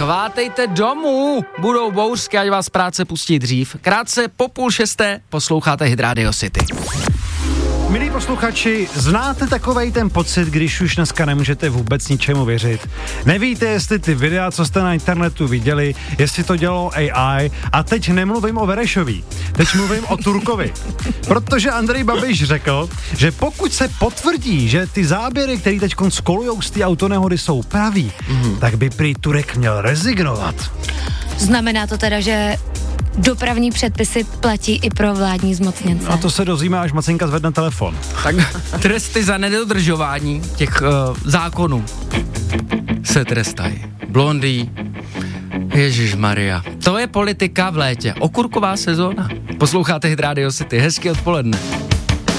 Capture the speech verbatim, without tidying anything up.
chvátejte domů, budou bouřky, ať vás práce pustí dřív. Krátce po půl šesté posloucháte Hit Radio City. Milí posluchači, znáte takovej ten pocit, když už dneska nemůžete vůbec ničemu věřit? Nevíte, jestli ty videa, co jste na internetu viděli, jestli to dělalo A I, a teď nemluvím o Verešovi, teď mluvím o Turkovi. Protože Andrej Babiš řekl, že pokud se potvrdí, že ty záběry, které teď skolujou z té autonehody, jsou pravý, mm. tak by prý Turek měl rezignovat. Znamená to teda, že dopravní předpisy platí i pro vládní zmocněnce. A to se dozvíme, až Macinka zvedne telefon. Tak tresty za nedodržování těch uh, zákonů se trestají. Blondý, Ježišmarja. To je politika v létě. Okurková sezóna. Posloucháte Hit Radio City. Hezky odpoledne.